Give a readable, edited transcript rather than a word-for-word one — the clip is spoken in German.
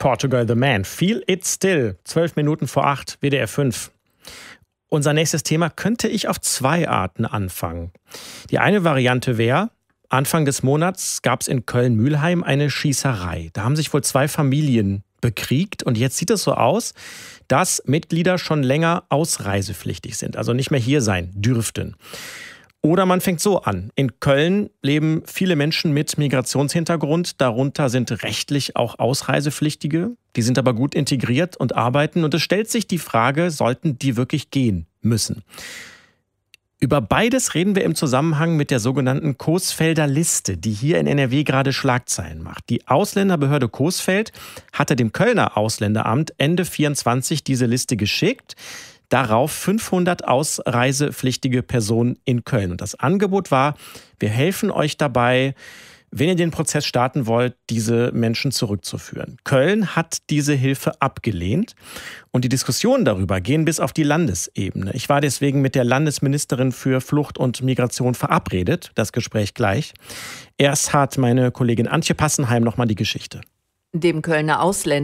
Portugal the Man. Feel it still. 12 Minuten vor 8, WDR 5. Unser nächstes Thema könnte ich auf zwei Arten anfangen. Die eine Variante wäre, Anfang des Monats gab es in Köln-Mülheim eine Schießerei. Da haben sich wohl zwei Familien bekriegt und jetzt sieht es so aus, dass Mitglieder schon länger ausreisepflichtig sind, also nicht mehr hier sein dürften. Oder man fängt so an. In Köln leben viele Menschen mit Migrationshintergrund. Darunter sind rechtlich auch Ausreisepflichtige. Die sind aber gut integriert und arbeiten. Und es stellt sich die Frage, sollten die wirklich gehen müssen? Über beides reden wir im Zusammenhang mit der sogenannten Coesfelder Liste, die hier in NRW gerade Schlagzeilen macht. Die Ausländerbehörde Coesfeld hatte dem Kölner Ausländeramt Ende 24 diese Liste geschickt. Darauf 500 ausreisepflichtige Personen in Köln. Und das Angebot war, wir helfen euch dabei, wenn ihr den Prozess starten wollt, diese Menschen zurückzuführen. Köln hat diese Hilfe abgelehnt und die Diskussionen darüber gehen bis auf die Landesebene. Ich war deswegen mit der Landesministerin für Flucht und Migration verabredet. Das Gespräch gleich. Erst hat meine Kollegin Antje Passenheim nochmal die Geschichte. Dem Kölner Ausländer